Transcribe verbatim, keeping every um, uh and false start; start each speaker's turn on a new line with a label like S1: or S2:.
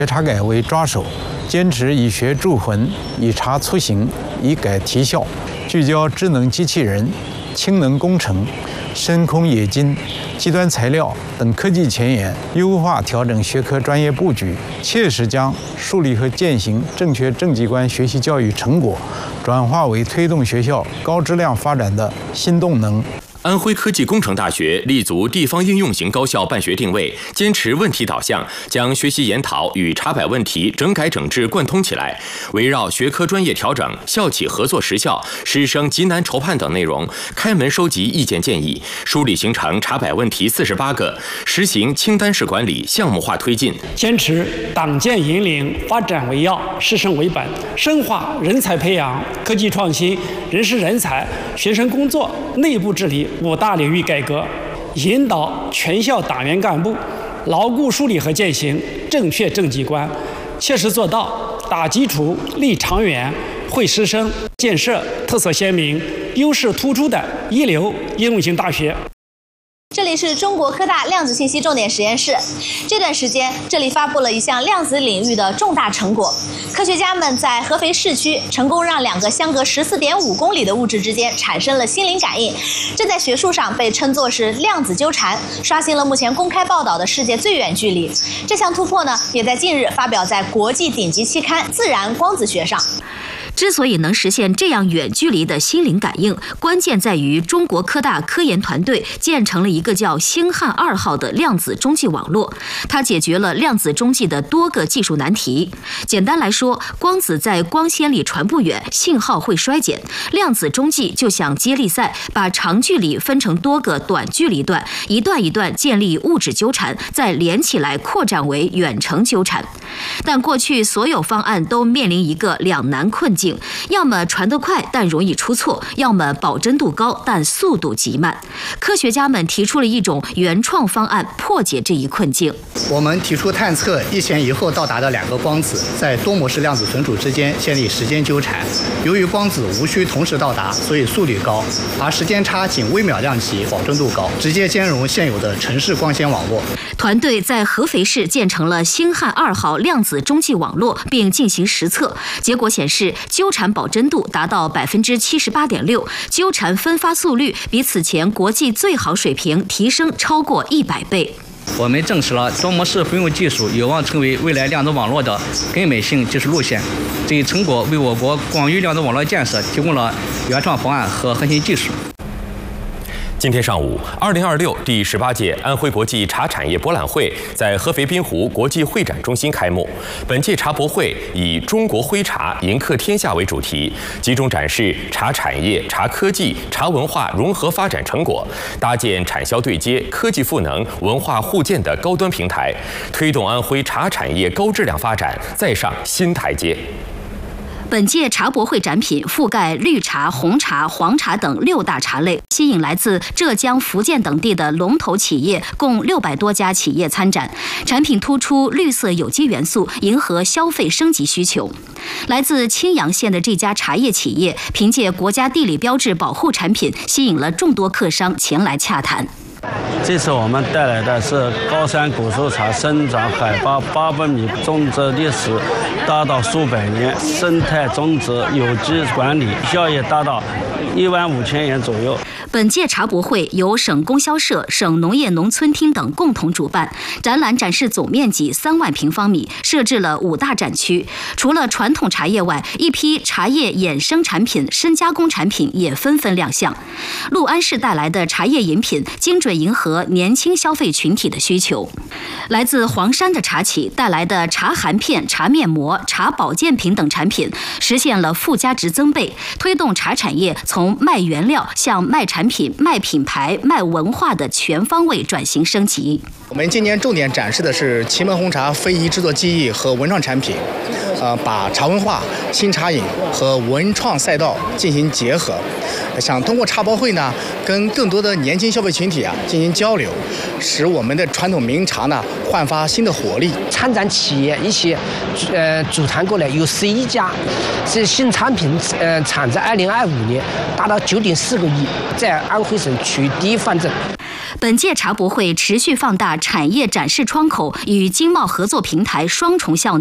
S1: 学茶改为抓手，坚持以学铸魂，以茶促行，以改提效，聚焦智能机器人、氢能工程、深空冶金、低端材料等科技前沿，优化调整学科专业布局，切实将树立和践行正确政绩观学习教育成果，转化为推动学校高质量发展的新动能。
S2: 安徽科技工程大学立足地方应用型高校办学定位，坚持问题导向，将学习研讨与茶百问题整改整治贯通起来，围绕学科专业调整、校企合作实效、师生急难筹盼等内容，开门收集意见建议，梳理形成茶百问题四十八个，实行清单式管理，项目化推进。
S3: 坚持党建引领、发展为要、师生为本，深化人才培养、科技创新、人事人才、学生工作、内部治理五大领域改革，引导全校党员干部牢固梳理和践行正确政绩观，切实做到打基础、立长远、惠师生，建设特色鲜明、优势突出的一流应用型大学。
S4: 这里是中国科大量子信息重点实验室。这段时间，这里发布了一项量子领域的重大成果。科学家们在合肥市区成功让两个相隔十四点五公里的物质之间产生了心灵感应，这在学术上被称作是量子纠缠，刷新了目前公开报道的世界最远距离。这项突破呢，也在近日发表在国际顶级期刊《自然光子学》上。
S5: 之所以能实现这样远距离的心灵感应，关键在于中国科大科研团队建成了一个叫星汉二号的量子中继网络，它解决了量子中继的多个技术难题。简单来说，光子在光纤里传不远，信号会衰减。量子中继就像接力赛，把长距离分成多个短距离段，一段一段建立物质纠缠，再连起来扩展为远程纠缠。但过去所有方案都面临一个两难困境，要么传得快但容易出错，要么保真度高但速度极慢。科学家们提出了一种原创方案，破解这一困境。
S6: 我们提出探测一前一后到达的两个光子在多模式量子存储之间建立时间纠缠。由于光子无需同时到达，所以速率高，而时间差仅微秒量级，保真度高，直接兼容现有的城市光纤网络。
S5: 团队在合肥市建成了星汉二号量子中继网络，并进行实测，结果显示纠缠保真度达到百分之七十八点六，纠缠分发速率比此前国际最好水平提升超过一百倍。
S7: 我们证实了多模式混用技术有望成为未来量子网络的根本性技术路线。这一成果为我国广域量子网络建设提供了原创方案和核心技术。
S2: 今天上午，二零二六第十八届安徽国际茶产业博览会在合肥滨湖国际会展中心开幕。本届茶博会以“中国徽茶，迎客天下”为主题，集中展示茶产业、茶科技、茶文化融合发展成果，搭建产销对接、科技赋能、文化互鉴的高端平台，推动安徽茶产业高质量发展再上新台阶。
S5: 本届茶博会展品覆盖绿茶、红茶、黄茶等六大茶类，吸引来自浙江、福建等地的龙头企业共六百多家企业参展。产品突出绿色有机元素，迎合消费升级需求。来自青阳县的这家茶叶企业，凭借国家地理标志保护产品，吸引了众多客商前来洽谈。
S8: 这次我们带来的是高山古树茶，生长海拔八百米，种植历史达到数百年，生态种植有机管理，效益达到一万五千元左右。
S5: 本届茶博会由省供销社、省农业农村厅等共同主办，展览展示总面积三万平方米，设置了五大展区。除了传统茶叶外，一批茶叶衍生产品、深加工产品也纷纷亮相。六安市带来的茶叶饮品，精准迎合年轻消费群体的需求。来自黄山的茶企带来的茶含片、茶面膜、茶保健品等产品，实现了附加值增倍，推动茶产业从卖原料向卖产品、卖品牌、卖文化的全方位转型升级。
S6: 我们今年重点展示的是祁门红茶非遗制作技艺和文创产品，呃，把茶文化、新茶饮和文创赛道进行结合，想通过茶博会呢，跟更多的年轻消费群体啊进行交流，使我们的传统名茶呢焕发新的活力。
S9: 参展企业一起呃组团过来有十一家，这新产品呃产在二零二五年达到九点四个亿，在安徽省处于第一方阵。
S5: 本届茶博会持续放大产业展示窗口与经贸合作平台双重效能。